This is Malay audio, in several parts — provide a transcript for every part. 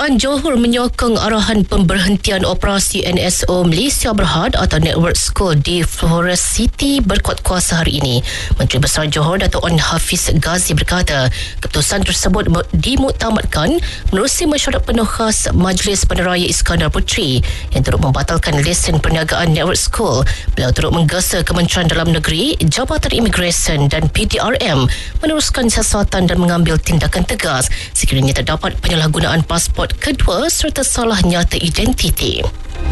Kerajaan Johor menyokong arahan pemberhentian operasi NSO Malaysia Berhad atau Network School di Flores City berkuat kuasa hari ini. Menteri Besar Johor Dato' Wan Hafiz Ghazi berkata, keputusan tersebut dimuktamadkan menerusi mesyuarat penuh khas Majlis Peneraya Iskandar Puteri yang turut membatalkan lesen perniagaan Network School. Beliau turut menggesa Kementerian Dalam Negeri, Jabatan Imigresen dan PDRM meneruskan siasatan dan mengambil tindakan tegas sekiranya terdapat penyalahgunaan pasport kedua serta salah nyata identiti.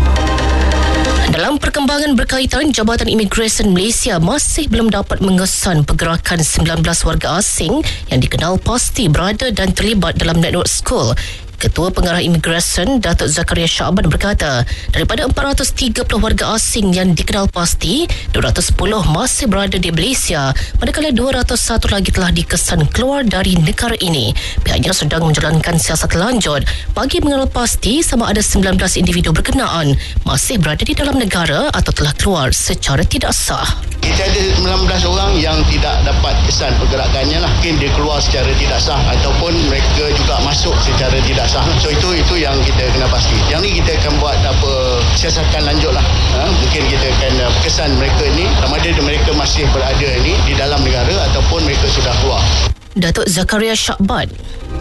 Dalam perkembangan berkaitan, Jabatan Imigresen Malaysia masih belum dapat mengesan pergerakan 19 warga asing yang dikenal pasti berada dan terlibat dalam Network School. Ketua Pengarah Imigresen Datuk Zakaria Syakban berkata, daripada 430 warga asing yang dikenal pasti, 210 masih berada di Malaysia, manakala 201 lagi telah dikesan keluar dari negara ini. Pihaknya sedang menjalankan siasat lanjut bagi mengenal pasti sama ada 19 individu berkenaan masih berada di dalam negara atau telah keluar secara tidak sah. Kita ada 19 orang yang tidak dapat kesan pergerakannya lah. Mungkin dia keluar secara tidak sah ataupun mereka juga masuk secara tidak sah. So itu yang kita kena pasti. Yang ni kita akan buat siasatan lanjut lah. Mungkin kita akan kesan mereka ni sama ada mereka masih berada ni di dalam negara ataupun mereka sudah keluar. Datuk Zakaria Syakban.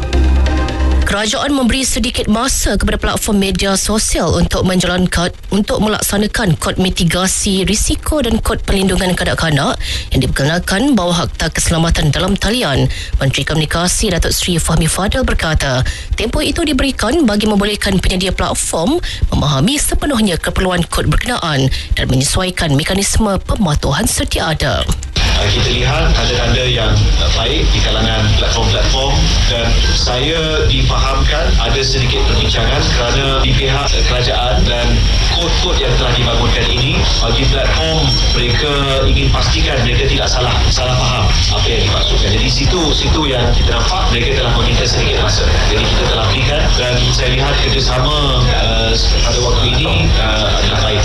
Kerajaan memberi sedikit masa kepada platform media sosial untuk melaksanakan kod mitigasi risiko dan kod perlindungan kanak-kanak yang diperkenalkan bawah Akta Keselamatan dalam Talian. Menteri Komunikasi Datuk Seri Fahmi Fadil berkata, tempoh itu diberikan bagi membolehkan penyedia platform memahami sepenuhnya keperluan kod berkenaan dan menyesuaikan mekanisme pematuhan sedia ada. Kita lihat tanda-tanda yang baik di kalangan platform-platform dan saya difahamkan ada sedikit perbincangan kerana di pihak kerajaan dan kod-kod yang telah dibangunkan ini bagi platform mereka ingin pastikan mereka tidak salah faham apa yang dimaksudkan. Jadi situ yang kita nampak mereka telah meminta sedikit masa. Jadi kita telah berikan dan saya lihat kerjasama pada waktu ini adalah baik.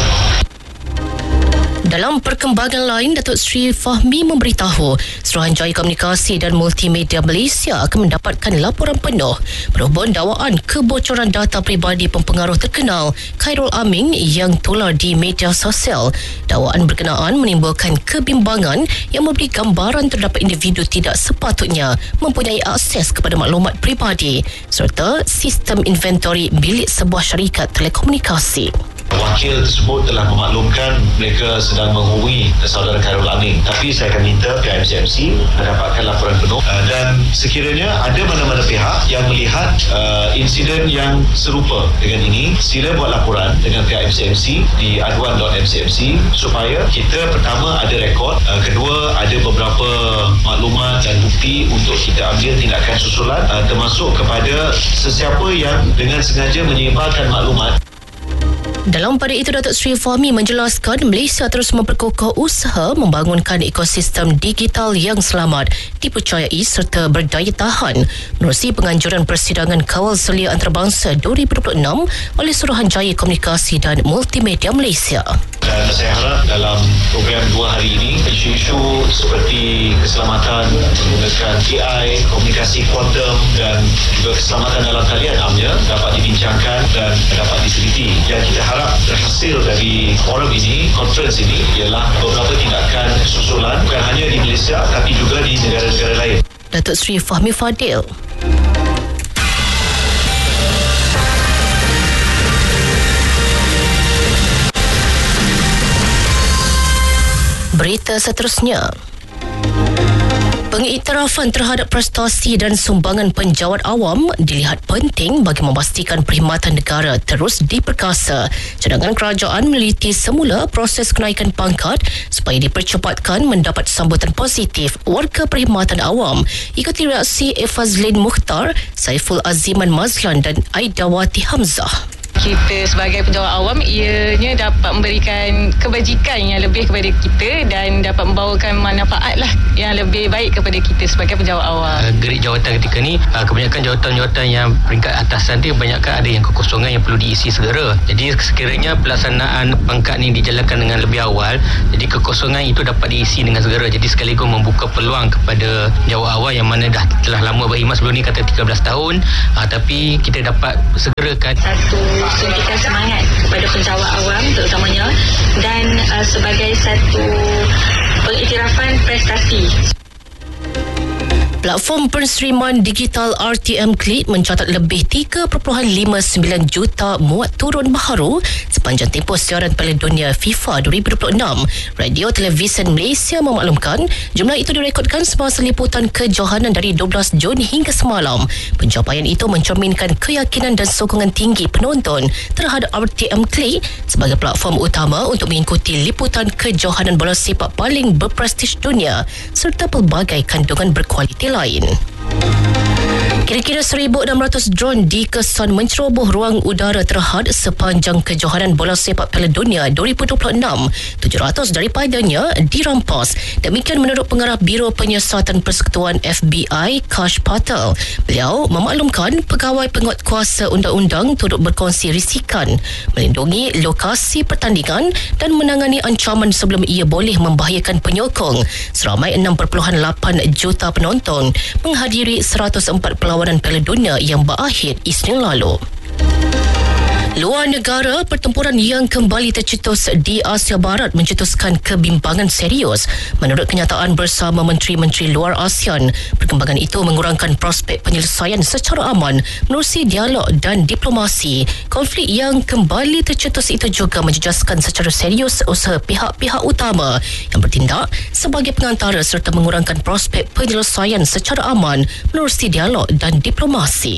Dalam perkembangan lain, Datuk Seri Fahmi memberitahu Suruhanjaya Komunikasi dan Multimedia Malaysia akan mendapatkan laporan penuh berhubung dakwaan kebocoran data peribadi pempengaruh terkenal Khairul Amin yang tular di media sosial. Dakwaan berkenaan menimbulkan kebimbangan yang memberi gambaran terdapat individu tidak sepatutnya mempunyai akses kepada maklumat peribadi serta sistem inventori milik sebuah syarikat telekomunikasi. Wakil tersebut telah memaklumkan mereka sedang menghubungi saudara Khairul Amin. Tapi saya akan minta pihak MCMC mendapatkan laporan penuh dan sekiranya ada mana-mana pihak yang melihat insiden yang serupa dengan ini, sila buat laporan dengan pihak MCMC di aduan.mcmc supaya kita pertama ada rekod, kedua ada beberapa maklumat dan bukti untuk kita ambil tindakan susulan termasuk kepada sesiapa yang dengan sengaja menyebarkan maklumat. Dalam pada itu, Datuk Seri Fahmi menjelaskan Malaysia terus memperkokoh usaha membangunkan ekosistem digital yang selamat, dipercayai serta berdaya tahan menerusi penganjuran Persidangan Kawal Selia Antarabangsa 2026 oleh Suruhanjaya Komunikasi dan Multimedia Malaysia. Dan saya harap dalam program 2 hari ini, isu-isu seperti keselamatan menggunakan AI, komunikasi kuantum dan juga keselamatan dalam talian amnya dapat dibincangkan dan dapat diteliti. Yang kita harap terhasil dari forum ini, conference ini ialah beberapa tindakan susulan bukan hanya di Malaysia tapi juga di negara-negara lain. Datuk Seri Fahmi Fadil. Berita seterusnya. Pengiktirafan terhadap prestasi dan sumbangan penjawat awam dilihat penting bagi memastikan perkhidmatan negara terus diperkasa. Cadangan kerajaan meneliti semula proses kenaikan pangkat supaya dipercepatkan mendapat sambutan positif warga perkhidmatan awam. Ikuti reaksi Fazlin Mukhtar, Saiful Aziman Mazlan dan Aidawati Hamzah. kita sebagai penjawat awam, ianya dapat memberikan kebajikan yang lebih kepada kita dan dapat membawakan manfaat lah yang lebih baik kepada kita sebagai penjawat awam. Gerik jawatan ketika ni, kebanyakan jawatan-jawatan yang peringkat atasan dia kebanyakan ada yang kekosongan yang perlu diisi segera. Jadi sekiranya pelaksanaan pangkat ni dijalankan dengan lebih awal, jadi kekosongan itu dapat diisi dengan segera. Jadi sekaligus membuka peluang kepada jawat awal yang mana dah telah lama berkhidmat sebelum ni, kata 13 tahun, tapi kita dapat segerakan. Satu suntikan semangat kepada penjawat awam terutamanya, dan sebagai satu pengiktirafan prestasi. Platform penseriman digital RTM Klik mencatat lebih 3.59 juta muat turun baharu sepanjang tempoh siaran Piala Dunia FIFA 2026. Radio Television Malaysia memaklumkan jumlah itu direkodkan semasa liputan kejohanan dari 12 Jun hingga semalam. Pencapaian itu mencerminkan keyakinan dan sokongan tinggi penonton terhadap RTM Klik sebagai platform utama untuk mengikuti liputan kejohanan bola sepak paling berprestij dunia serta pelbagai kandungan berkualiti lain. Kira-kira 1,600 drone dikesan menceroboh ruang udara terhad sepanjang kejohanan bola sepak Piala Dunia 2026. 700 daripadanya dirampas. Demikian menurut pengarah Biro Penyiasatan Persekutuan FBI, Kash Patel. Beliau memaklumkan pegawai penguatkuasa undang-undang turut berkongsi risikan, melindungi lokasi pertandingan dan menangani ancaman sebelum ia boleh membahayakan penyokong. Seramai 6.8 juta penonton menghadiri 104 perlawanan Piala Dunia yang berakhir Isnin lalu. Luar negara, pertempuran yang kembali tercetus di Asia Barat mencetuskan kebimbangan serius. Menurut kenyataan bersama Menteri-Menteri Luar ASEAN, perkembangan itu mengurangkan prospek penyelesaian secara aman menerusi dialog dan diplomasi. Konflik yang kembali tercetus itu juga menjejaskan secara serius usaha pihak-pihak utama yang bertindak sebagai pengantara serta mengurangkan prospek penyelesaian secara aman menerusi dialog dan diplomasi.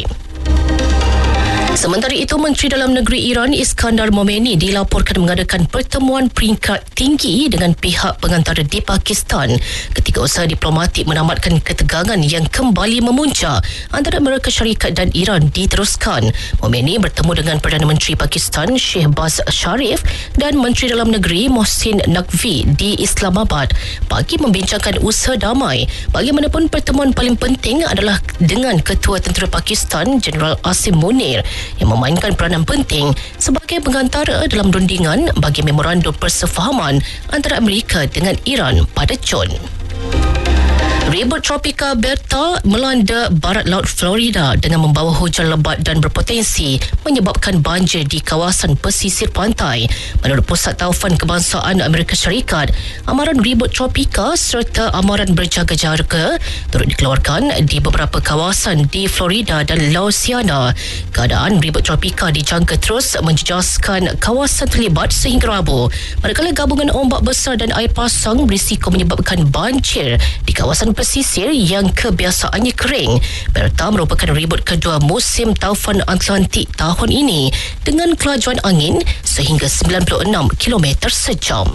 Sementara itu, Menteri Dalam Negeri Iran Iskandar Momeni dilaporkan mengadakan pertemuan peringkat tinggi dengan pihak pengantara di Pakistan ketika usaha diplomatik menamatkan ketegangan yang kembali memuncak antara Amerika Syarikat dan Iran diteruskan. Momeni bertemu dengan Perdana Menteri Pakistan Shehbaz Sharif dan Menteri Dalam Negeri Mohsin Naqvi di Islamabad bagi membincangkan usaha damai. Bagaimanapun, pertemuan paling penting adalah dengan Ketua Tentera Pakistan Jeneral Asim Munir yang memainkan peranan penting sebagai pengantara dalam rundingan bagi memorandum persefahaman antara Amerika dengan Iran pada Jun. Ribut tropika Berta melanda barat laut Florida dengan membawa hujan lebat dan berpotensi menyebabkan banjir di kawasan pesisir pantai. Menurut Pusat Taufan Kebangsaan Amerika Syarikat, amaran ribut tropika serta amaran berjaga-jaga turut dikeluarkan di beberapa kawasan di Florida dan Louisiana. Keadaan ribut tropika dijangka terus menjejaskan kawasan terlibat sehingga Rabu. Manakala gabungan ombak besar dan air pasang berisiko menyebabkan banjir di kawasan pesisir yang kebiasaannya kering. Berta merupakan ribut kedua musim taufan Atlantik tahun ini dengan kelajuan angin sehingga 96 km sejam.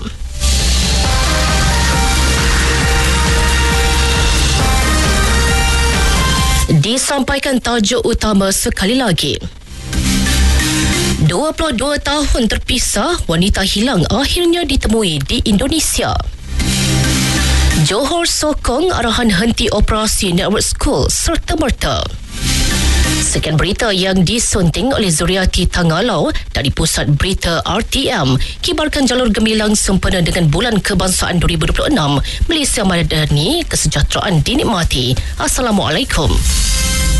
Disampaikan tajuk utama sekali lagi. 22 tahun terpisah, wanita hilang akhirnya ditemui di Indonesia. Johor sokong arahan henti operasi Network School serta-merta. Sekian berita yang disunting oleh Zuriati Tangalau dari Pusat Berita RTM. Kibarkan jalur gemilang sempena dengan Bulan Kebangsaan 2026. Malaysia Madani, kesejahteraan dinikmati. Assalamualaikum.